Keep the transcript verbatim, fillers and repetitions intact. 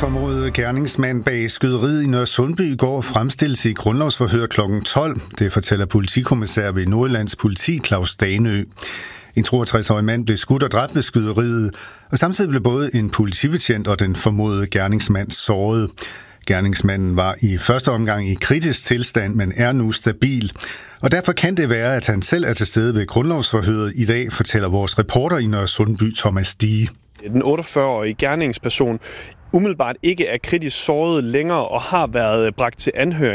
formodede gerningsmand bag skyderiet i Nørresundby går fremstilles i grundlovsforhør klokken tolv. Det fortæller politikommissær ved Nordjyllands Politi, Claus Danø. En toogtres-årig mand blev skudt og dræbt ved skyderiet, og samtidig blev både en politibetjent og den formodede gerningsmand såret. Gerningsmanden var i første omgang i kritisk tilstand, men er nu stabil. Og derfor kan det være, at han selv er til stede ved grundlovsforhøret i dag, fortæller vores reporter i Nørresundby, Thomas Dige. Den otteogfyrre-årige gerningsperson umiddelbart ikke er kritisk såret længere og har været bragt til anhør